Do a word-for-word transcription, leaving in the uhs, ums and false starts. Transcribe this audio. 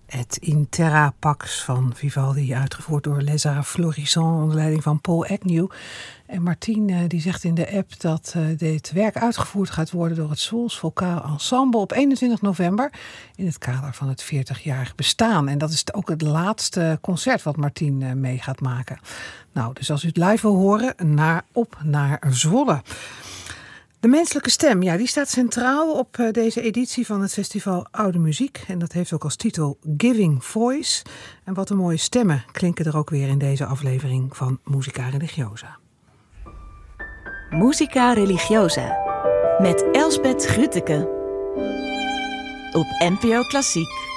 Het In Terra Pax van Vivaldi, uitgevoerd door Les Arts Florissants onder leiding van Paul Agnew. En Martien die zegt in de app dat uh, dit werk uitgevoerd gaat worden door het Souls Vocaal Ensemble op eenentwintig november in het kader van het veertigjarig bestaan. En dat is ook het laatste concert wat Martien uh, mee gaat maken. Nou, dus als u het live wil horen, naar, op naar Zwolle. De menselijke stem, ja, die staat centraal op uh, deze editie van het festival Oude Muziek. En dat heeft ook als titel Giving Voice. En wat een mooie stemmen klinken er ook weer in deze aflevering van Musica Religiosa. Musica Religiosa met Elsbeth Grütke op N P O Klassiek.